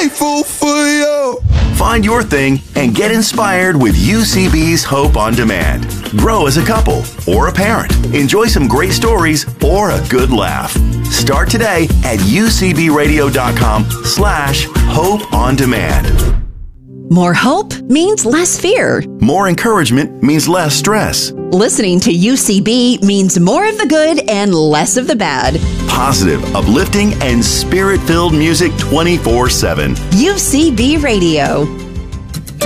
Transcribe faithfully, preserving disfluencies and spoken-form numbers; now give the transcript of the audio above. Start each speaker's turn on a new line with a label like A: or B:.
A: grateful for you.
B: Find your thing and get inspired with U C B's Hope on Demand. Grow as a couple or a parent. Enjoy some great stories or a good laugh. Start today at ucbradio.com slash hope on demand.
C: More hope means less fear.
B: More encouragement means less stress.
C: Listening to U C B means more of the good and less of the bad.
B: Positive, uplifting, and spirit-filled music twenty-four seven.
C: U C B Radio.